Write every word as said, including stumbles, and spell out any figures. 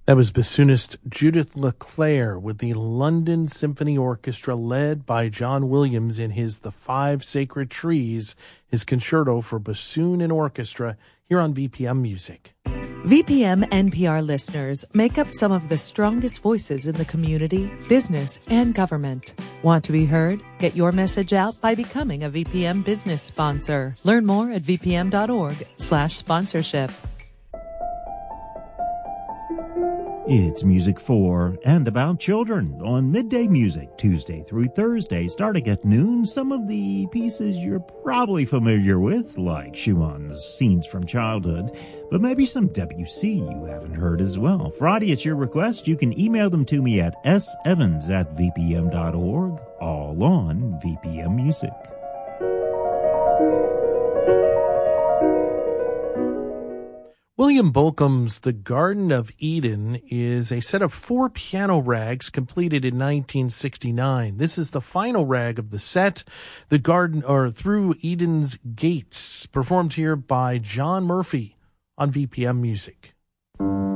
That was bassoonist Judith LeClaire with the London Symphony Orchestra led by John Williams in his The Five Sacred Trees, his concerto for bassoon and orchestra here on V P M Music. V P M N P R listeners make up some of the strongest voices in the community, business, and government. Want to be heard? Get your message out by becoming a V P M business sponsor. Learn more at vpm.org slash sponsorship. It's music for and about children on Midday Music, Tuesday through Thursday, starting at noon. Some of the pieces you're probably familiar with, like Schumann's Scenes from Childhood, but maybe some Debussy you haven't heard as well. Friday, at your request, you can email them to me at sevans at vpm.org, all on V P M Music. William Bolcom's The Garden of Eden is a set of four piano rags completed in nineteen sixty-nine. This is the final rag of the set, The Garden, or Through Eden's Gates, performed here by John Murphy on V P M Music.